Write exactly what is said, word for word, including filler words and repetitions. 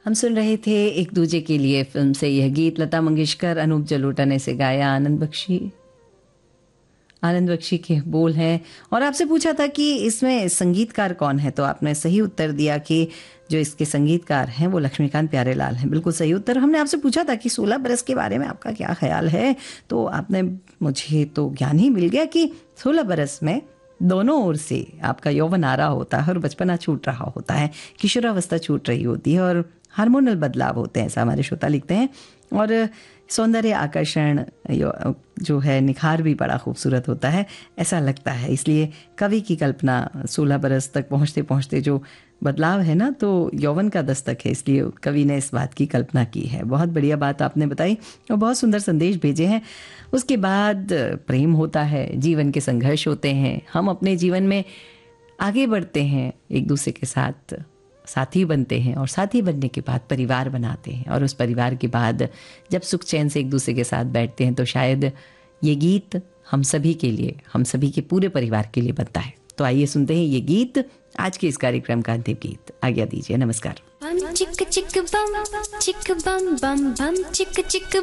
हम सुन रहे थे एक दूजे के लिए फिल्म से यह गीत। लता मंगेशकर, अनूप जलोटा ने इसे गाया। आनंद बख्शी आनंद बख्शी के बोल हैं। और आपसे पूछा था कि इसमें संगीतकार कौन है, तो आपने सही उत्तर दिया कि जो इसके संगीतकार हैं वो लक्ष्मीकांत प्यारेलाल हैं। बिल्कुल सही उत्तर। हमने आपसे पूछा था कि सोलह बरस के बारे में आपका क्या ख्याल है, तो आपने मुझे तो ज्ञान ही मिल गया कि सोलह बरस में दोनों ओर से आपका यौवन आ रहा होता है और बचपना छूट रहा होता है, किशोरावस्था छूट रही होती है और हार्मोनल बदलाव होते हैं, ऐसा हमारे श्रोता लिखते हैं। और सौंदर्य आकर्षण जो है, निखार भी बड़ा खूबसूरत होता है, ऐसा लगता है। इसलिए कवि की कल्पना सोलह बरस तक पहुँचते पहुँचते जो बदलाव है ना, तो यौवन का दस्तक है, इसलिए कवि ने इस बात की कल्पना की है। बहुत बढ़िया बात आपने बताई और बहुत सुंदर संदेश भेजे हैं। उसके बाद प्रेम होता है, जीवन के संघर्ष होते हैं, हम अपने जीवन में आगे बढ़ते हैं, एक दूसरे के साथ साथी बनते हैं और साथी बनने के बाद परिवार बनाते हैं और उस परिवार के बाद जब सुख चैन से एक दूसरे के साथ बैठते हैं तो शायद ये गीत हम सभी के लिए, हम सभी के पूरे परिवार के लिए बनता है। तो आइए सुनते हैं ये गीत, आज के इस कार्यक्रम का अंतिम गीत। आज्ञा दीजिए, नमस्कार। चिक चिक बम चिक बम बम बम चिक चिक